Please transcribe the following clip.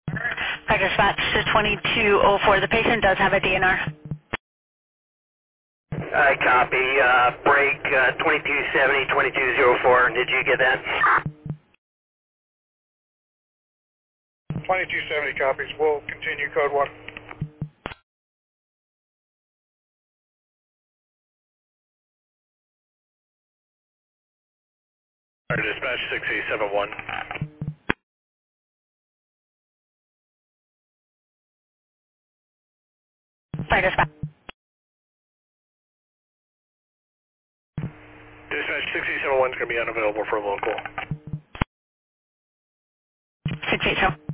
Fire dispatch to 2204. The patient does have a DNR. I copy. Break 2270, 2204. Did you get that? 2270 copies. We'll continue code 1. Fire dispatch 6871. Fire dispatch. Dispatch 6871 is going to be unavailable for a local. 687.